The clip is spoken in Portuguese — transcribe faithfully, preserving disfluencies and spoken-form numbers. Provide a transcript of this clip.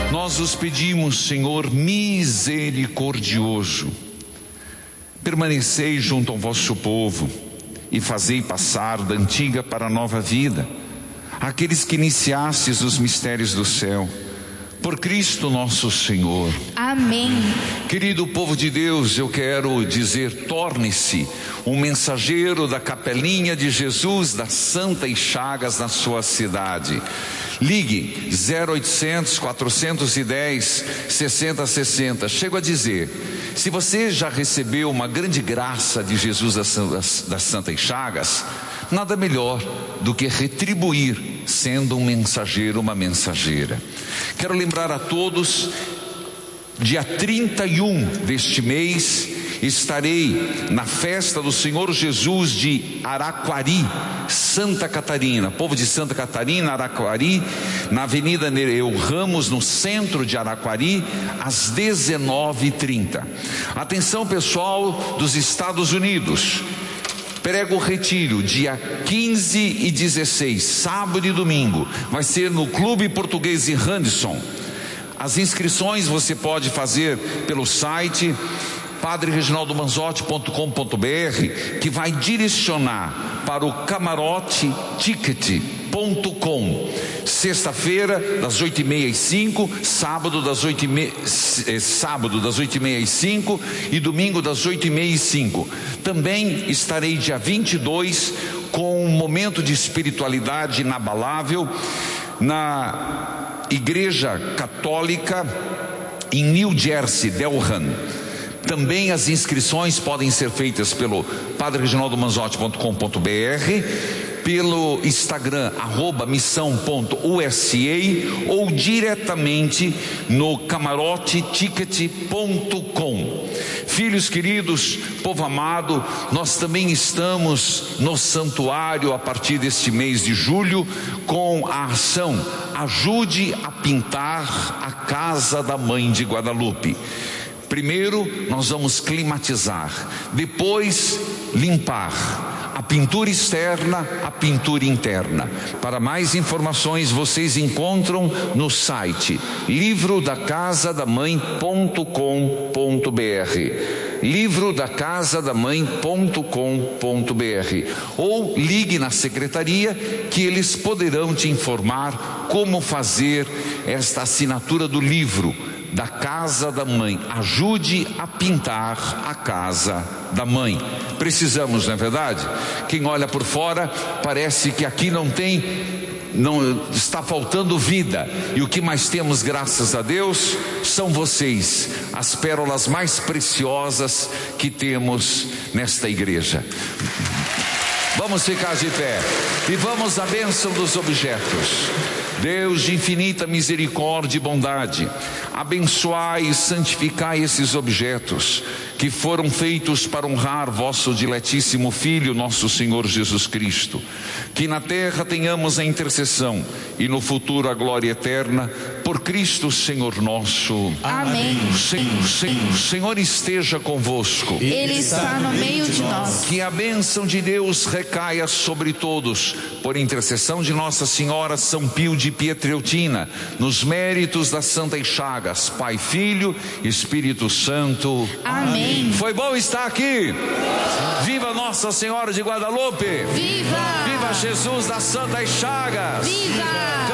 nós os pedimos, Senhor misericordioso, permanecei junto ao vosso povo e fazei passar da antiga para a nova vida aqueles que iniciastes os mistérios do céu, por Cristo nosso Senhor. Amém. Querido povo de Deus, eu quero dizer, torne-se um mensageiro da capelinha de Jesus das Santas Chagas na sua cidade. Ligue zero oitocentos, quatrocentos e dez, sessenta sessenta. Chego a dizer, se você já recebeu uma grande graça de Jesus das, das Santas Chagas, nada melhor do que retribuir sendo um mensageiro, uma mensageira. Quero lembrar a todos, dia trinta e um deste mês, estarei na festa do Senhor Jesus de Araquari, Santa Catarina. Povo de Santa Catarina, Araquari, na Avenida Nereu Ramos, no centro de Araquari, às dezenove e trinta. Atenção, pessoal dos Estados Unidos. Prego retiro, dia quinze e dezesseis, sábado e domingo, vai ser no Clube Português em Henderson. As inscrições você pode fazer pelo site padre reginaldo manzotti ponto com ponto br, que vai direcionar para o camarote ticket ponto com. Sexta-feira, das oito e meia às cinco, sábado das oito e meia, eh, sábado das oito e meia às cinco e domingo das oito e meia às cinco. Também estarei dia vinte e dois com um momento de espiritualidade inabalável na Igreja Católica em New Jersey, Delran. Também as inscrições podem ser feitas pelo padre reginaldo manzotti ponto com ponto br, pelo Instagram, arroba missão ponto u s a, ou diretamente no camarote ticket ponto com. Filhos queridos, povo amado, nós também estamos no santuário a partir deste mês de julho com a ação Ajude a Pintar a Casa da Mãe de Guadalupe. Primeiro nós vamos climatizar, depois limpar a pintura externa, a pintura interna. Para mais informações vocês encontram no site livro da casa da mãe ponto com ponto br, livro da casa da mãe ponto com ponto br, ou ligue na secretaria que eles poderão te informar como fazer esta assinatura do livro da Casa da Mãe. Ajude a pintar a Casa da Mãe. Precisamos, não é verdade? Quem olha por fora parece que aqui não tem, não está faltando vida. E o que mais temos, graças a Deus, são vocês, as pérolas mais preciosas que temos nesta igreja. Vamos ficar de pé e vamos à bênção dos objetos. Deus de infinita misericórdia e bondade, abençoai e santificai esses objetos que foram feitos para honrar vosso diletíssimo Filho, nosso Senhor Jesus Cristo. Que na terra tenhamos a intercessão e no futuro a glória eterna, por Cristo Senhor nosso. Amém. O Senhor, Senhor, Senhor esteja convosco. Ele está no meio de nós. Que a bênção de Deus recaia sobre todos, por intercessão de Nossa Senhora São Pio de Pietreutina, nos méritos das Santas Chagas, Pai, Filho, Espírito Santo. Amém. Foi bom estar aqui. Viva Nossa Senhora de Guadalupe. Viva! Viva Jesus das Santas Chagas. Viva!